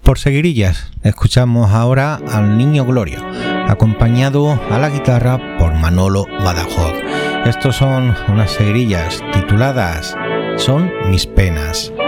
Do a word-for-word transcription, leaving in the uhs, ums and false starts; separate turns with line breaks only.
Por seguirillas, escuchamos ahora al Niño Gloria, acompañado a la guitarra por Manolo Badajoz. Estos son unas seguirillas tituladas Son mis penas.